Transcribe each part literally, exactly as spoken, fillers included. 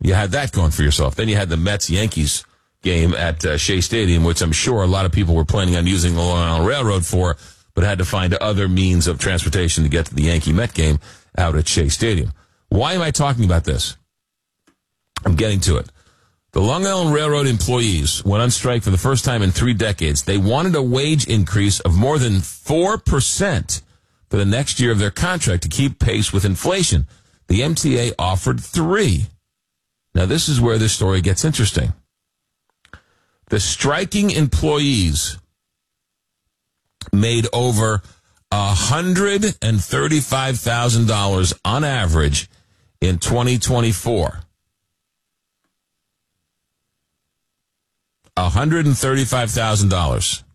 You had that going for yourself. Then you had the Mets-Yankees game at uh, Shea Stadium, which I'm sure a lot of people were planning on using the Long Island Railroad for, but had to find other means of transportation to get to the Yankee-Met game out at Shea Stadium. Why am I talking about this? I'm getting to it. The Long Island Railroad employees went on strike for the first time in three decades. They wanted a wage increase of more than four percent for the next year of their contract to keep pace with inflation. The M T A offered three. Now, this is where this story gets interesting. The striking employees made over one hundred thirty-five thousand dollars on average in twenty twenty-four. one hundred thirty-five thousand dollars.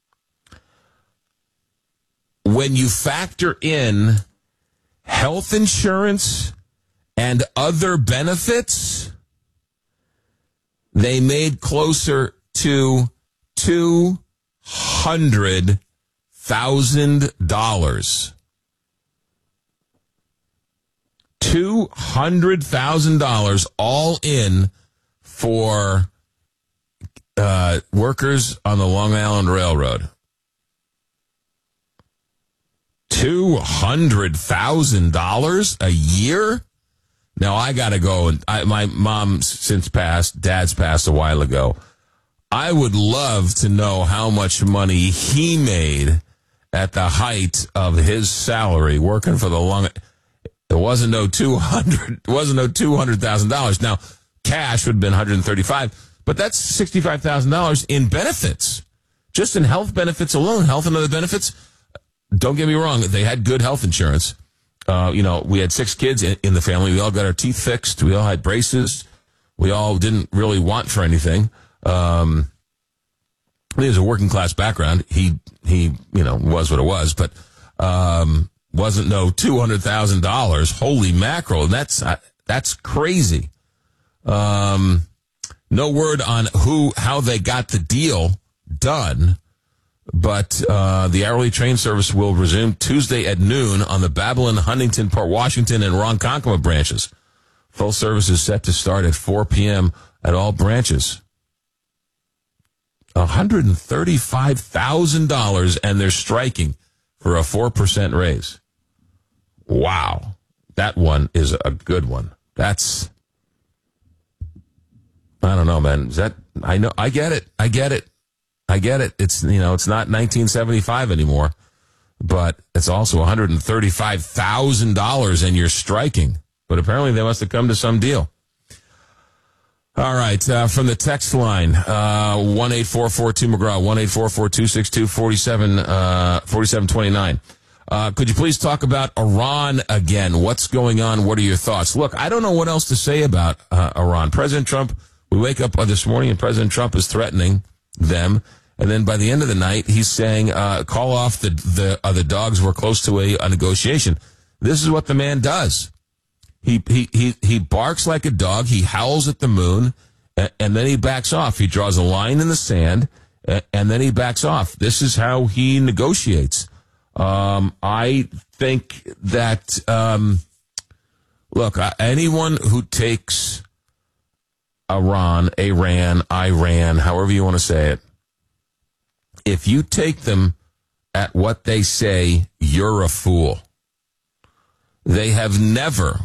When you factor in health insurance and other benefits, they made closer to two hundred thousand dollars. two hundred thousand dollars all in for uh, workers on the Long Island Railroad. two hundred thousand dollars a year? Now, I got to go, and I, my mom since passed, dad's passed a while ago. I would love to know how much money he made at the height of his salary working for the long. It wasn't no two hundred. It wasn't no two hundred thousand dollars. Now, cash would have been one hundred thirty-five, but that's sixty-five thousand dollars in benefits, just in health benefits alone, health and other benefits. Don't get me wrong; they had good health insurance. Uh, you know, we had six kids in, in the family. We all got our teeth fixed. We all had braces. We all didn't really want for anything. Um, he has a working class background. He, he, you know, was what it was, but, um, wasn't no two hundred thousand dollars. Holy mackerel. That's, uh, that's crazy. Um, no word on who, how they got the deal done. But uh, the hourly train service will resume Tuesday at noon on the Babylon, Huntington, Port Washington, and Ronkonkoma branches. Full service is set to start at four p.m. at all branches. one hundred thirty-five thousand dollars, and they're striking for a four percent raise. Wow. That one is a good one. That's, I don't know, man. Is that, I know, I get it. I get it. I get it. It's, you know, it's not nineteen seventy-five anymore, but it's also one hundred thirty-five thousand dollars and you're striking. But apparently they must have come to some deal. All right. Uh, from the text line, uh, one eight four four two McGraw, one eight four four two six two four seven, uh, forty-seven twenty-nine. Uh, could you please talk about Iran again? What's going on? What are your thoughts? Look, I don't know what else to say about uh, Iran. President Trump, we wake up this morning and President Trump is threatening them. And then by the end of the night, he's saying, uh, call off the, the, uh, the dogs. We're close to a, a negotiation. This is what the man does. He, he, he, he barks like a dog. He howls at the moon and, and then he backs off. He draws a line in the sand and, and then he backs off. This is how he negotiates. Um, I think that, um, look, uh, anyone who takes Iran, Iran, Iran, however you want to say it, if you take them at what they say, you're a fool. They have never,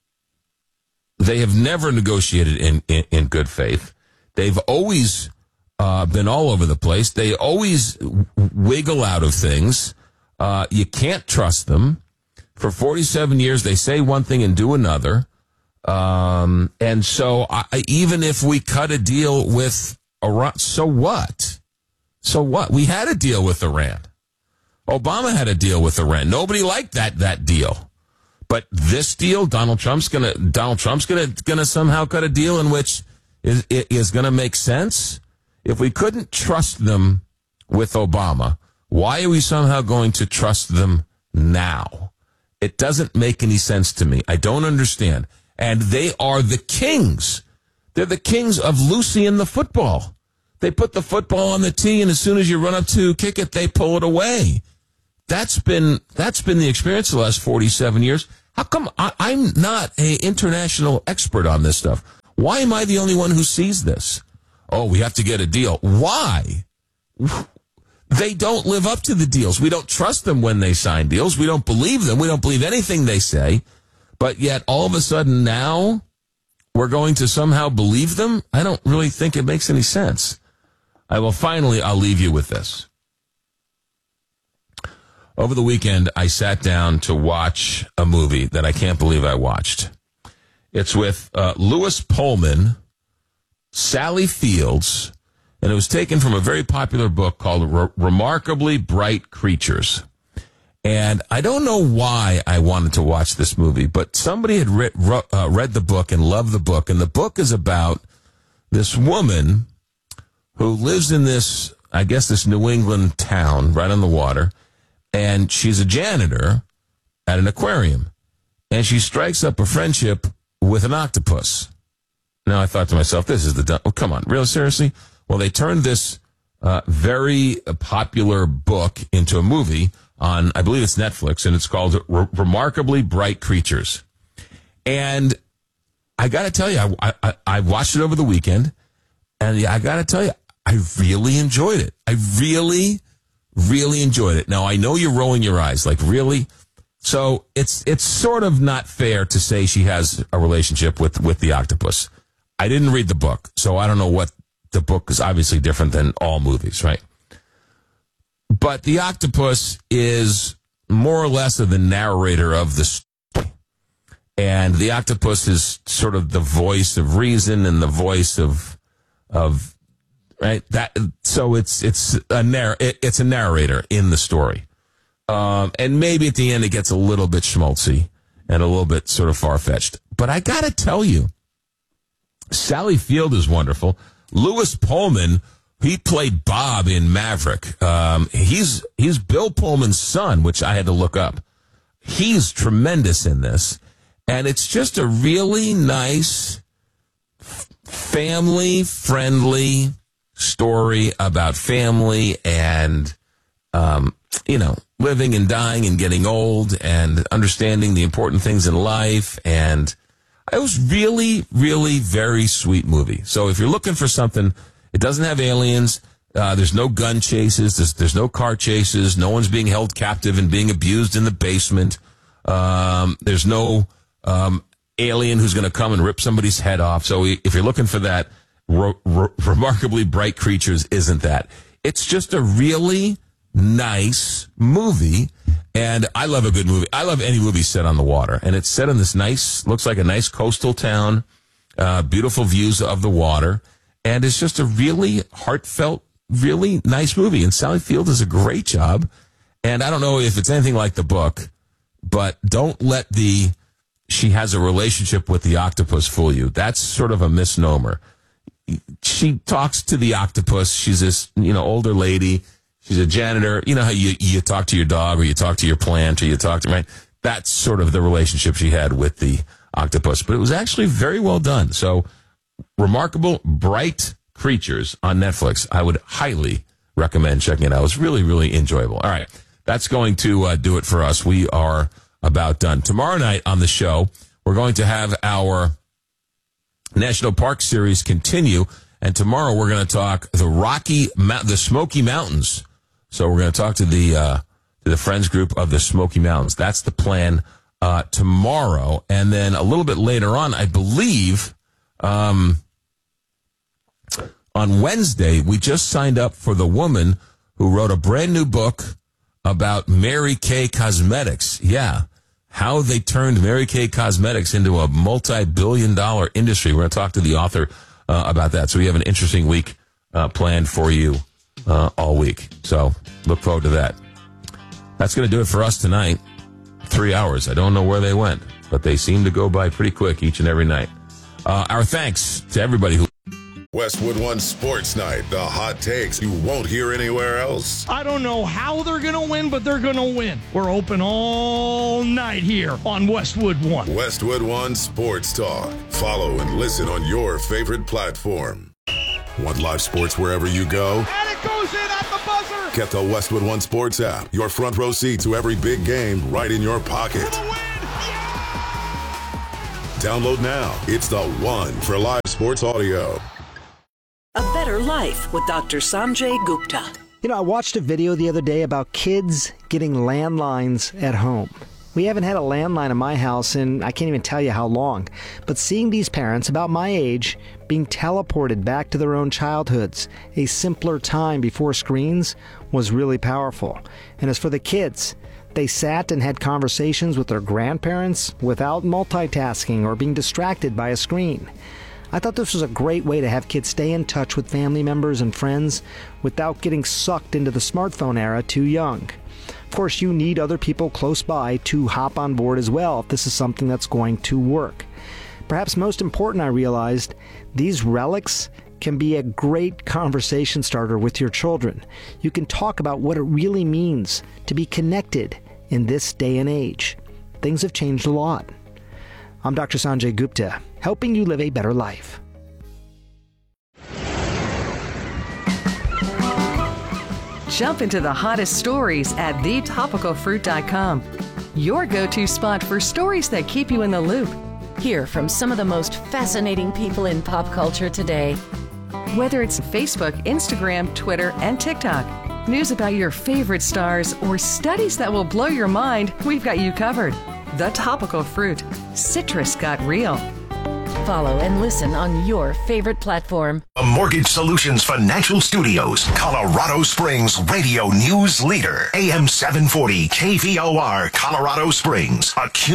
they have never negotiated in, in, in good faith. They've always uh, been all over the place. They always wiggle out of things. Uh, you can't trust them. For forty-seven years, they say one thing and do another. Um, and so I, even if we cut a deal with Iran, so what? So what? We had a deal with Iran. Obama had a deal with Iran. Nobody liked that that deal. But this deal, Donald Trump's gonna Donald Trump's gonna gonna somehow cut a deal in which is is gonna make sense. If we couldn't trust them with Obama, why are we somehow going to trust them now? It doesn't make any sense to me. I don't understand. And they are the kings. They're the kings of Lucy the football. They put the football on the tee, and as soon as you run up to kick it, they pull it away. That's been that's been the experience the last forty-seven years. How come I, I'm not an international expert on this stuff? Why am I the only one who sees this? Oh, we have to get a deal. Why? They don't live up to the deals. We don't trust them when they sign deals. We don't believe them. We don't believe anything they say. But yet, all of a sudden now, we're going to somehow believe them? I don't really think it makes any sense. I will finally, I'll leave you with this. Over the weekend, I sat down to watch a movie that I can't believe I watched. It's with uh, Lewis Pullman, Sally Fields, and it was taken from a very popular book called Re- Remarkably Bright Creatures. And I don't know why I wanted to watch this movie, but somebody had re- re- uh, read the book and loved the book. And the book is about this woman who lives in this, I guess, this New England town right on the water. And she's a janitor at an aquarium. And she strikes up a friendship with an octopus. Now, I thought to myself, this is the... dumb- oh, come on, real seriously? Well, they turned this uh, very popular book into a movie on, I believe it's Netflix, and it's called Re- Remarkably Bright Creatures. And I got to tell you, I, I, I watched it over the weekend, and I got to tell you, I really enjoyed it. I really... Really enjoyed it. Now, I know you're rolling your eyes, like, really? So it's it's sort of not fair to say she has a relationship with, with the octopus. I didn't read the book, so I don't know what the book is. Obviously different than all movies, right? But the octopus is more or less of the narrator of the story. And the octopus is sort of the voice of reason and the voice of of right? That so it's it's a narr- it, it's a narrator in the story, um, and maybe at the end it gets a little bit schmaltzy and a little bit sort of far fetched. But I gotta tell you, Sally Field is wonderful. Lewis Pullman, he played Bob in Maverick. Um, he's he's Bill Pullman's son, which I had to look up. He's tremendous in this, and it's just a really nice, family friendly story about family and, um, you know, living and dying and getting old and understanding the important things in life. And it was really, really very sweet movie. So if you're looking for something, it doesn't have aliens. Uh, there's no gun chases. There's, there's no car chases. No one's being held captive and being abused in the basement. Um, there's no um, alien who's going to come and rip somebody's head off. So if you're looking for that, Re- re- Remarkably Bright Creatures isn't that. It's just a really nice movie, and I love a good movie. I love any movie set on the water, and it's set in this nice, looks like a nice coastal town, uh, beautiful views of the water, and it's just a really heartfelt, really nice movie, and Sally Field does a great job, and I don't know if it's anything like the book, but don't let the she has a relationship with the octopus fool you. That's sort of a misnomer. She talks to the octopus. She's this, you know, older lady. She's a janitor. You know how you, you talk to your dog or you talk to your plant or you talk to, right? That's sort of the relationship she had with the octopus. But it was actually very well done. So, Remarkable Bright Creatures on Netflix. I would highly recommend checking it out. It was really, really enjoyable. All right. That's going to uh, do it for us. We are about done. Tomorrow night on the show, we're going to have our National Park Series continue, and tomorrow we're going to talk the Rocky, the Smoky Mountains. So we're going to talk to the uh, to the Friends group of the Smoky Mountains. That's the plan uh, tomorrow, and then a little bit later on, I believe, um, on Wednesday, we just signed up for the woman who wrote a brand new book about Mary Kay Cosmetics. Yeah. How they turned Mary Kay Cosmetics into a multi-billion dollar industry. We're going to talk to the author uh, about that. So we have an interesting week uh, planned for you uh, all week. So look forward to that. That's going to do it for us tonight. Three hours. I don't know where they went, but they seem to go by pretty quick each and every night. Uh, our thanks to everybody who... Westwood One Sports Night, the hot takes you won't hear anywhere else. I don't know how they're going to win, but they're going to win. We're open all night here on Westwood One. Westwood One Sports Talk. Follow and listen on your favorite platform. Want live sports wherever you go? And it goes in at the buzzer. Get the Westwood One Sports app. Your front row seat to every big game right in your pocket. Download now. It's the one for live sports audio. A Better Life with Doctor Sanjay Gupta. You know, I watched a video the other day about kids getting landlines at home. We haven't had a landline in my house in I can't even tell you how long. But seeing these parents about my age being teleported back to their own childhoods, a simpler time before screens, was really powerful. And as for the kids, they sat and had conversations with their grandparents without multitasking or being distracted by a screen. I thought this was a great way to have kids stay in touch with family members and friends without getting sucked into the smartphone era too young. Of course, you need other people close by to hop on board as well if this is something that's going to work. Perhaps most important, I realized, these relics can be a great conversation starter with your children. You can talk about what it really means to be connected in this day and age. Things have changed a lot. I'm Doctor Sanjay Gupta, helping you live a better life. Jump into the hottest stories at the topical fruit dot com. Your go-to spot for stories that keep you in the loop. Hear from some of the most fascinating people in pop culture today. Whether it's Facebook, Instagram, Twitter, and TikTok, news about your favorite stars, or studies that will blow your mind, we've got you covered. The Topical Fruit. Citrus got real. Follow and listen on your favorite platform. The Mortgage Solutions Financial Studios, Colorado Springs radio news leader. A M seven forty K V O R, Colorado Springs. A Q-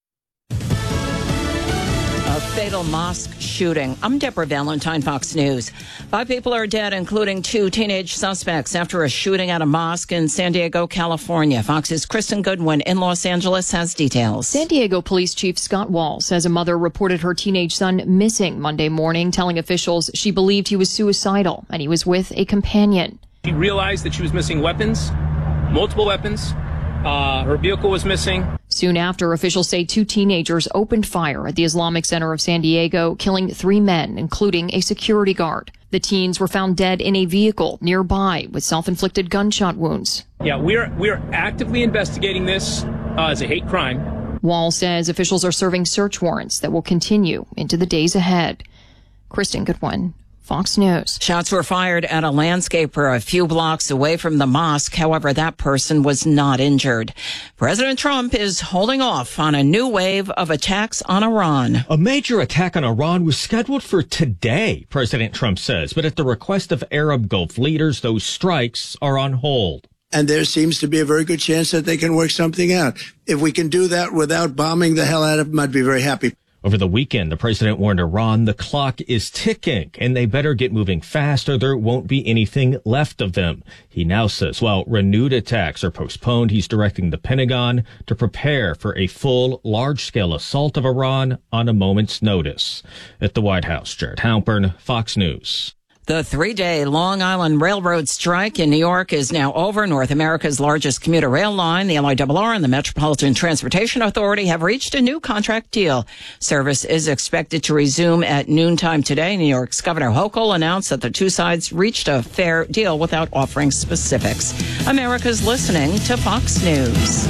A fatal mosque shooting. I'm Deborah Valentine, Fox News. Five people are dead, including two teenage suspects, after a shooting at a mosque in San Diego, California. Fox's Kristen Goodwin in Los Angeles has details. San Diego Police Chief Scott Wall says a mother reported her teenage son missing Monday morning, telling officials she believed he was suicidal and he was with a companion. She realized that she was missing weapons, multiple weapons. Uh, her vehicle was missing. Soon after, officials say two teenagers opened fire at the Islamic Center of San Diego, killing three men, including a security guard. The teens were found dead in a vehicle nearby with self-inflicted gunshot wounds. Yeah, we're we're actively investigating this uh, as a hate crime. Wall says officials are serving search warrants that will continue into the days ahead. Kristen Goodwin, Fox News. Shots were fired at a landscaper a few blocks away from the mosque. However, that person was not injured. President Trump is holding off on a new wave of attacks on Iran. A major attack on Iran was scheduled for today, President Trump says, but at the request of Arab Gulf leaders, those strikes are on hold. And there seems to be a very good chance that they can work something out. If we can do that without bombing the hell out of them, I'd be very happy. Over the weekend, the president warned Iran the clock is ticking and they better get moving fast or there won't be anything left of them. He now says while renewed attacks are postponed, he's directing the Pentagon to prepare for a full, large-scale assault of Iran on a moment's notice. At the White House, Jared Halpern, Fox News. The three-day Long Island Railroad strike in New York is now over. North America's largest commuter rail line, the L I R R and the Metropolitan Transportation Authority have reached a new contract deal. Service is expected to resume at noontime today. New York's Governor Hochul announced that the two sides reached a fair deal without offering specifics. America's listening to Fox News.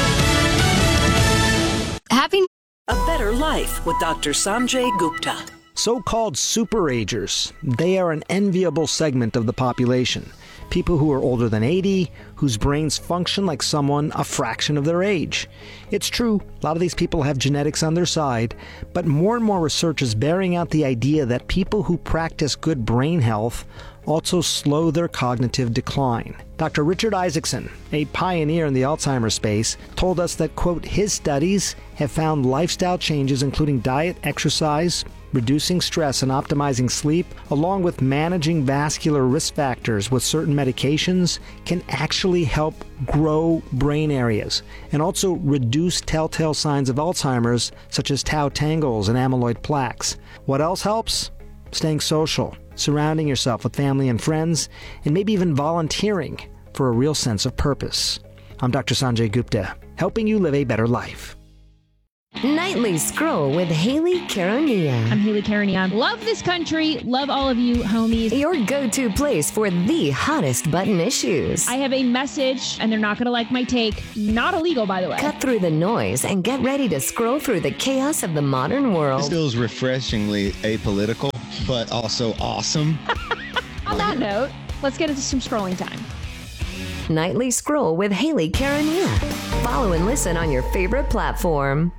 Having a Better Life with Doctor Sanjay Gupta. So-called superagers, they are an enviable segment of the population. People who are older than eighty, whose brains function like someone a fraction of their age. It's true, a lot of these people have genetics on their side, but more and more research is bearing out the idea that people who practice good brain health also slow their cognitive decline. Doctor Richard Isaacson, a pioneer in the Alzheimer's space, told us that, quote, his studies have found lifestyle changes including diet, exercise, reducing stress and optimizing sleep, along with managing vascular risk factors with certain medications, can actually help grow brain areas and also reduce telltale signs of Alzheimer's, such as tau tangles and amyloid plaques. What else helps? Staying social, surrounding yourself with family and friends, and maybe even volunteering for a real sense of purpose. I'm Doctor Sanjay Gupta, helping you live a better life. Nightly Scroll with Haley Caronia. I'm Haley Caronia. Love this country. Love all of you, homies. Your go-to place for the hottest button issues. I have a message, and they're not going to like my take. Not illegal, by the way. Cut through the noise and get ready to scroll through the chaos of the modern world. This feels refreshingly apolitical, but also awesome. On that note, let's get into some scrolling time. Nightly Scroll with Haley Caronia. Follow and listen on your favorite platform.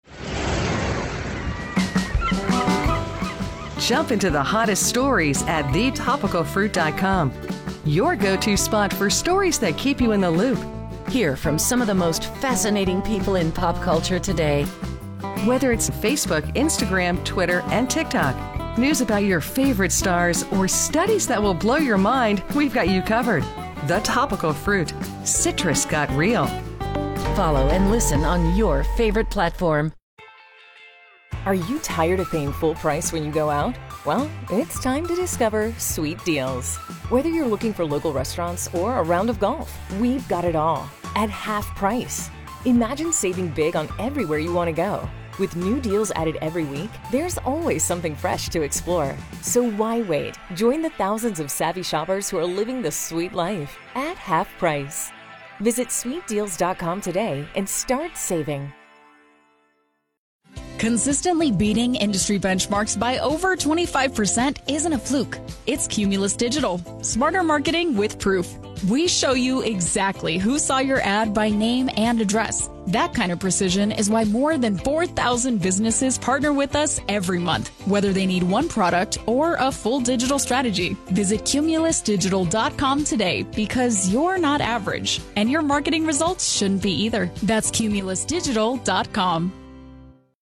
Jump into the hottest stories at the topical fruit dot com. Your go-to spot for stories that keep you in the loop. Hear from some of the most fascinating people in pop culture today. Whether it's Facebook, Instagram, Twitter, and TikTok, news about your favorite stars, or studies that will blow your mind, we've got you covered. The Topical Fruit. Citrus got real. Follow and listen on your favorite platform. Are you tired of paying full price when you go out? Well, it's time to discover Sweet Deals. Whether you're looking for local restaurants or a round of golf, we've got it all at half price. Imagine saving big on everywhere you want to go. With new deals added every week, there's always something fresh to explore. So why wait? Join the thousands of savvy shoppers who are living the sweet life at half price. Visit sweet deals dot com today and start saving. Consistently beating industry benchmarks by over twenty-five percent isn't a fluke. It's Cumulus Digital. Smarter marketing with proof. We show you exactly who saw your ad by name and address. That kind of precision is why more than four thousand businesses partner with us every month, whether they need one product or a full digital strategy. Visit cumulus digital dot com today because you're not average, and your marketing results shouldn't be either. That's cumulus digital dot com.